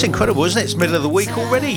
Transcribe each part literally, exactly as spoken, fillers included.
It's incredible, isn't it? It's middle of the week already.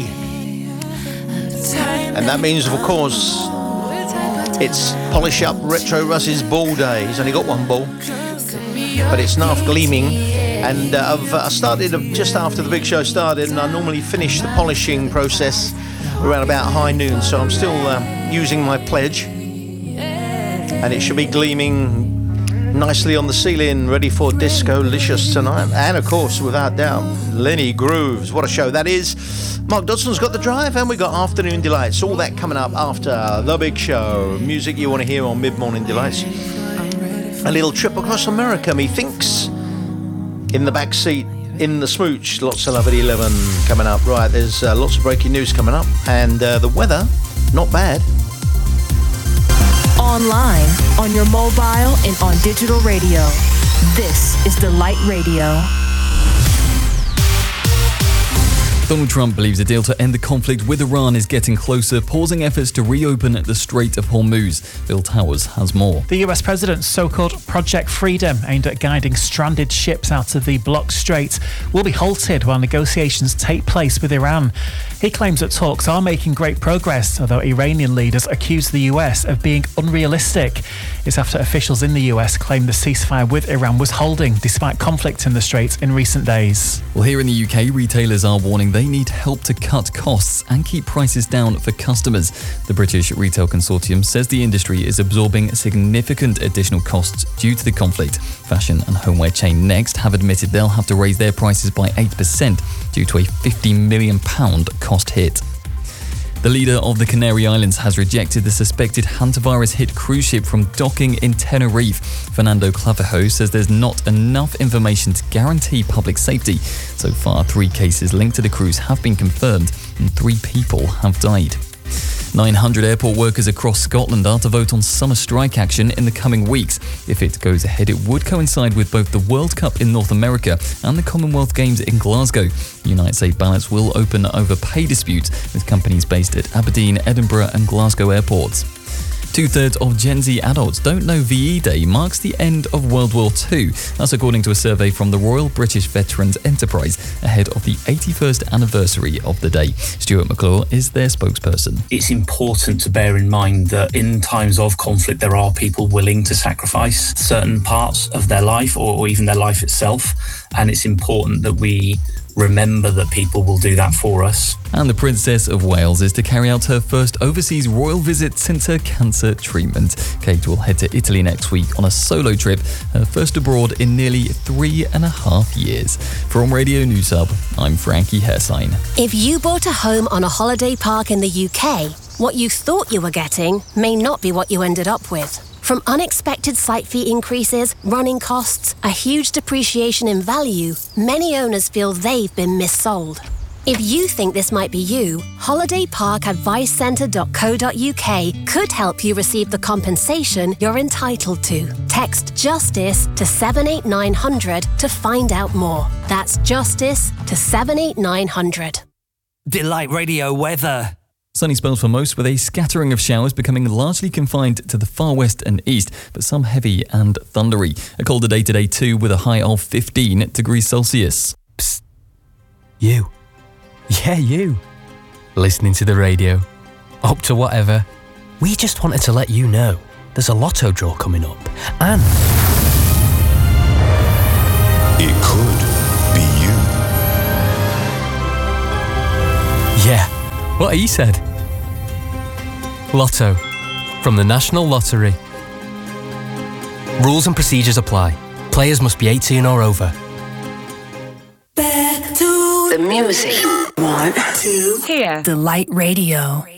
And that means, of course, it's Polish Up Retro Russ's ball day. He's only got one ball, but it's Naft Gleaming. And uh, I've uh, started just after the big show started, and I normally finish the polishing process around about high noon. So I'm still uh, using my pledge, and it should be gleaming nicely on the ceiling, ready for Disco-licious tonight. And of course, without doubt, Lenny Grooves. What a show that is. Mark Dodson's got the drive, and we got Afternoon Delights. All that coming up after the big show. Music you want to hear on Mid-Morning Delights. A little trip across America, methinks. In the back seat, in the smooch. Lots of love at eleven coming up. Right, there's uh, lots of breaking news coming up, and uh, the weather, not bad. Online, on your mobile, and on digital radio. This is Delight Radio. Donald Trump believes a deal to end the conflict with Iran is getting closer, pausing efforts to reopen the Strait of Hormuz. Bill Towers has more. The U S president's so-called Project Freedom, aimed at guiding stranded ships out of the blocked strait, will be halted while negotiations take place with Iran. He claims that talks are making great progress, although Iranian leaders accuse the U S of being unrealistic. It's after officials in the U S claim the ceasefire with Iran was holding, despite conflict in the strait in recent days. Well, here in the U K, retailers are warning they need help to cut costs and keep prices down for customers. The British Retail Consortium says the industry is absorbing significant additional costs due to the conflict. Fashion and homeware chain Next have admitted they'll have to raise their prices by eight percent due to a fifty million pounds cost hit. The leader of the Canary Islands has rejected the suspected hantavirus-hit cruise ship from docking in Tenerife. Fernando Clavijo says there's not enough information to guarantee public safety. So far, three cases linked to the cruise have been confirmed and three people have died. nine hundred airport workers across Scotland are to vote on summer strike action in the coming weeks. If it goes ahead, it would coincide with both the World Cup in North America and the Commonwealth Games in Glasgow. Unite say ballots will open over pay disputes with companies based at Aberdeen, Edinburgh and Glasgow airports. Two-thirds of Gen Z adults don't know V E Day marks the end of World War Two. That's according to a survey from the Royal British Veterans Enterprise ahead of the eighty-first anniversary of the day. Stuart McClure is their spokesperson. It's important to bear in mind that in times of conflict, there are people willing to sacrifice certain parts of their life or even their life itself. And it's important that we remember that people will do that for us. And the Princess of Wales is to carry out her first overseas royal visit since her cancer treatment. Kate will head to Italy next week on a solo trip, her first abroad in nearly three and a half years. From Radio News Hub, I'm Frankie Hersign. If you bought a home on a holiday park in the U K, what you thought you were getting may not be what you ended up with. From unexpected site fee increases, running costs, a huge depreciation in value, many owners feel they've been missold. If you think this might be you, holiday park advice centre dot co dot U K could help you receive the compensation you're entitled to. Text JUSTICE to seven eight nine hundred to find out more. That's JUSTICE to seven eight nine hundred. Delight Radio weather. Sunny spells for most, with a scattering of showers becoming largely confined to the far west and east, but some heavy and thundery. A colder day today too, with a high of fifteen degrees Celsius. Psst. You. Yeah, you. Listening to the radio. Up to whatever. We just wanted to let you know there's a lotto draw coming up. And it could be you. Yeah, what he said. Lotto, from the National Lottery. Rules and procedures apply. Players must be eighteen or over. Back to the music. One, two, Here. Delight Radio.